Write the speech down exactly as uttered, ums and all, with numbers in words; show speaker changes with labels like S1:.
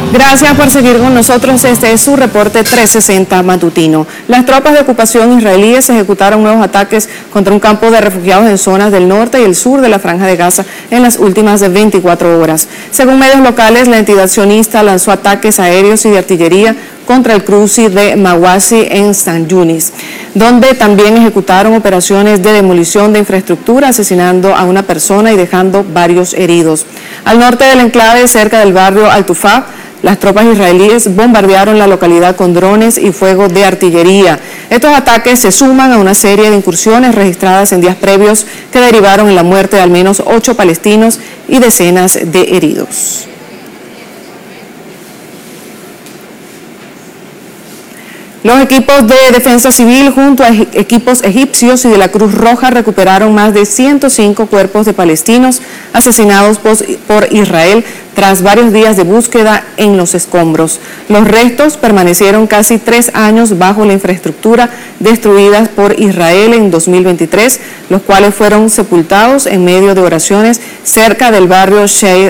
S1: Gracias por seguir con nosotros. Este es su reporte trescientos sesenta matutino. Las tropas de ocupación israelíes ejecutaron nuevos ataques contra un campo de refugiados en zonas del norte y el sur de la Franja de Gaza en las últimas veinticuatro horas. Según medios locales, la entidad sionista lanzó ataques aéreos y de artillería contra el cruce de Mawasi en San Yunis, donde también ejecutaron operaciones de demolición de infraestructura, asesinando a una persona y dejando varios heridos. Al norte del enclave, cerca del barrio Al-Tufá, las tropas israelíes bombardearon la localidad con drones y fuego de artillería. Estos ataques se suman a una serie de incursiones registradas en días previos que derivaron en la muerte de al menos ocho palestinos y decenas de heridos. Los equipos de defensa civil junto a equipos egipcios y de la Cruz Roja recuperaron más de ciento cinco cuerpos de palestinos asesinados por Israel tras varios días de búsqueda en los escombros. Los restos permanecieron casi tres años bajo la infraestructura destruida por Israel en dos mil veintitrés, los cuales fueron sepultados en medio de oraciones cerca del barrio Sheikh